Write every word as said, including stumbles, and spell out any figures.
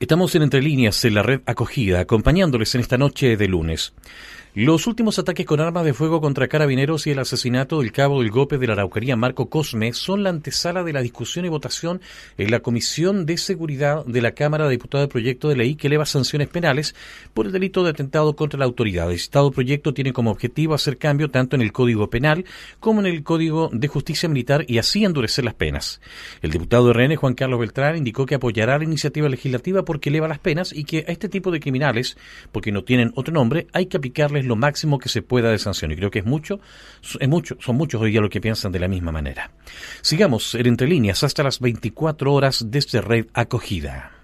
Estamos en Entre Líneas, en la red Acogida, acompañándoles en esta noche de lunes. Los últimos ataques con armas de fuego contra carabineros y el asesinato del cabo del Gope de la Araucanía, Marco Cosme, son la antesala de la discusión y votación en la Comisión de Seguridad de la Cámara de Diputados del proyecto de ley que eleva sanciones penales por el delito de atentado contra la autoridad. El citado proyecto tiene como objetivo hacer cambio tanto en el Código Penal como en el Código de Justicia Militar y así endurecer las penas. El diputado de R N, Juan Carlos Beltrán, indicó que apoyará la iniciativa legislativa porque eleva las penas y que a este tipo de criminales, porque no tienen otro nombre, hay que aplicarles lo máximo que se pueda de sanción. Y creo que es mucho, es mucho, son muchos hoy día los que piensan de la misma manera. Sigamos en Entre Líneas hasta las veinticuatro horas desde Red Acogida.